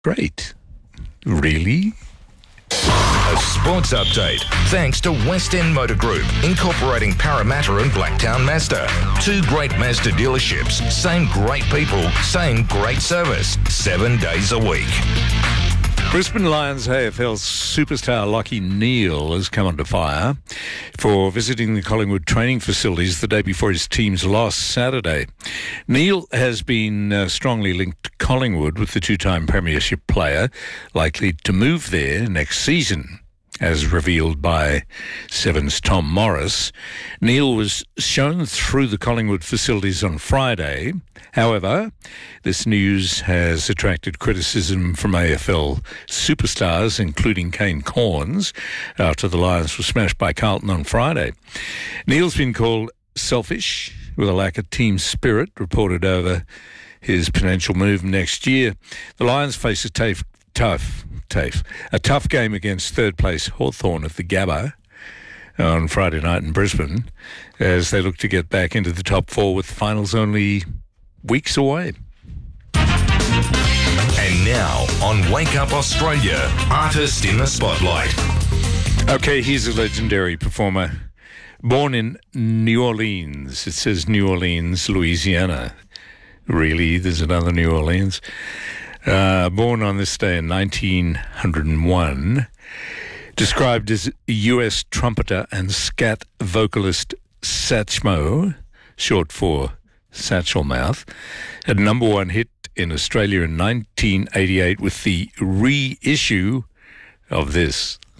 Great. Really? A sports update thanks to West End Motor Group, incorporating Parramatta and Blacktown Mazda. Two great Mazda dealerships, same great people, same great service, 7 days a week. Brisbane Lions AFL superstar Lachie Neale has come under fire for visiting the Collingwood training facilities the day before his team's loss Saturday. Neale has been strongly linked to Collingwood, with the two-time premiership player likely to move there next season. As revealed by Seven's Tom Morris, Neale was shown through the Collingwood facilities on Friday. However, this news has attracted criticism from AFL superstars, including Kane Cornes, after the Lions were smashed by Carlton on Friday. Neale's been called selfish, with a lack of team spirit reported over his potential move next year. The Lions face a tough game against third-place Hawthorn at the Gabba on Friday night in Brisbane, as they look to get back into the top four, with the finals only weeks away. And now, on Wake Up Australia, Artist in the Spotlight. Okay, here's a legendary performer. Born in New Orleans. It says New Orleans, Louisiana. Really? There's another New Orleans? Born on this day in 1901, described as a U.S. trumpeter and scat vocalist Satchmo, short for Satchel Mouth, had a number one hit in Australia in 1988 with the reissue of this.